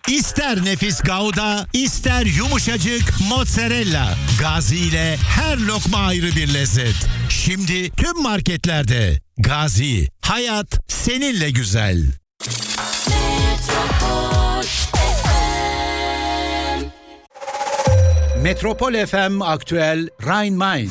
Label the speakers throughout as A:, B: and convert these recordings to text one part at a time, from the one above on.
A: İster nefis Gouda, ister yumuşacık mozzarella. Gazi ile her lokma ayrı bir lezzet. Şimdi tüm marketlerde. Gazi, hayat seninle güzel. Metropol FM Aktüel Rhein-Main.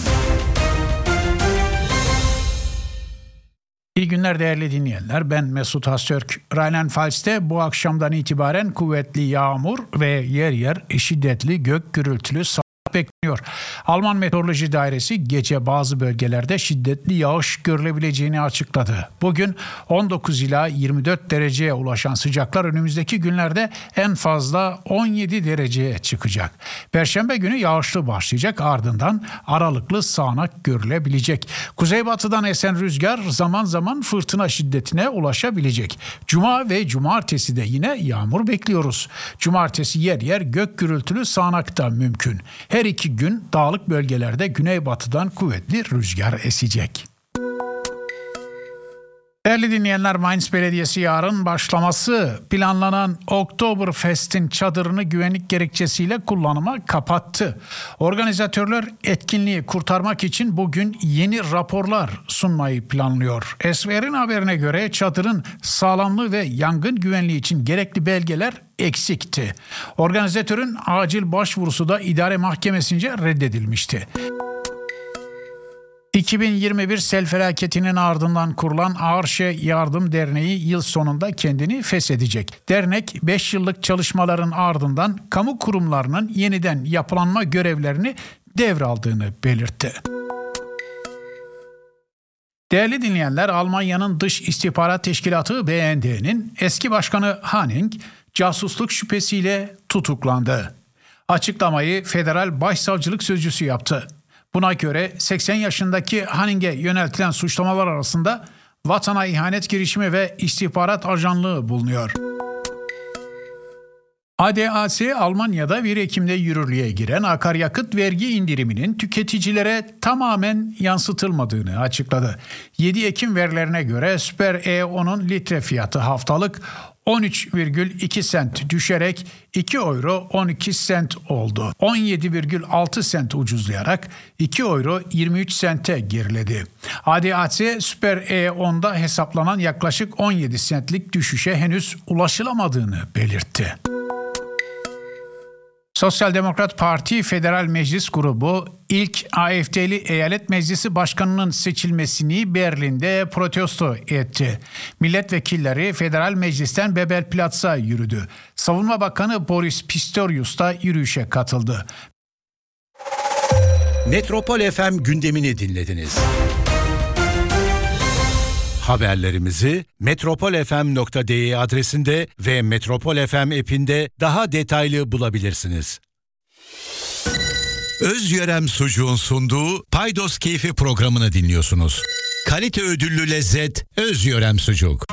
B: İyi günler değerli dinleyenler. Ben Mesut Haztürk. Rheinland-Pfalz'te bu akşamdan itibaren kuvvetli yağmur ve yer yer şiddetli gök gürültülü bekleniyor. Alman Meteoroloji Dairesi gece bazı bölgelerde şiddetli yağış görülebileceğini açıkladı. Bugün 19 ila 24 dereceye ulaşan sıcaklar önümüzdeki günlerde en fazla 17 dereceye çıkacak. Perşembe günü yağışlı başlayacak, ardından aralıklı sağanak görülebilecek. Kuzeybatıdan esen rüzgar zaman zaman fırtına şiddetine ulaşabilecek. Cuma ve cumartesi de yine yağmur bekliyoruz. Cumartesi yer yer gök gürültülü sağanak da mümkün. Her iki gün dağlık bölgelerde güneybatıdan kuvvetli rüzgar esecek. Değerli dinleyenler, Mainz Belediyesi yarın başlaması planlanan Oktoberfest'in çadırını güvenlik gerekçesiyle kullanıma kapattı. Organizatörler etkinliği kurtarmak için bugün yeni raporlar sunmayı planlıyor. SVR'in haberine göre çadırın sağlamlığı ve yangın güvenliği için gerekli belgeler eksikti. Organizatörün acil başvurusu da idare mahkemesince reddedilmişti. 2021 sel felaketinin ardından kurulan Arşe Yardım Derneği yıl sonunda kendini feshedecek. Dernek 5 yıllık çalışmaların ardından kamu kurumlarının yeniden yapılanma görevlerini devraldığını belirtti. Değerli dinleyenler, Almanya'nın Dış İstihbarat Teşkilatı BND'nin eski başkanı Hanning casusluk şüphesiyle tutuklandı. Açıklamayı Federal Başsavcılık Sözcüsü yaptı. Buna göre 80 yaşındaki Hanning'e yöneltilen suçlamalar arasında vatana ihanet girişimi ve istihbarat ajanlığı bulunuyor. ADAC, Almanya'da 1 Ekim'de yürürlüğe giren akaryakıt vergi indiriminin tüketicilere tamamen yansıtılmadığını açıkladı. 7 Ekim verilerine göre Süper E10'un litre fiyatı haftalık 13,2 sent düşerek 2 euro 12 sent oldu. 17,6 sent ucuzlayarak 2 euro 23 sente geriledi. ADAC Süper E10'da hesaplanan yaklaşık 17 sentlik düşüşe henüz ulaşılamadığını belirtti. Sosyal Demokrat Parti Federal Meclis Grubu ilk AfD'li Eyalet Meclisi Başkanı'nın seçilmesini Berlin'de protesto etti. Milletvekilleri Federal Meclis'ten Bebelplatz'a yürüdü. Savunma Bakanı Boris Pistorius da yürüyüşe katıldı.
A: Metropol FM gündemini dinlediniz. Haberlerimizi metropolfm.de adresinde ve Metropol FM app'inde daha detaylı bulabilirsiniz. Özyörem Sucuğun sunduğu Paydos Keyfi programını dinliyorsunuz. Kalite ödüllü lezzet Özyörem Sucuk.